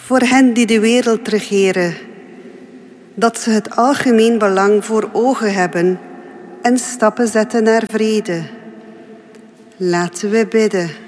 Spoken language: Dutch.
voor hen die de wereld regeren, dat ze het algemeen belang voor ogen hebben en stappen zetten naar vrede. Laten we bidden.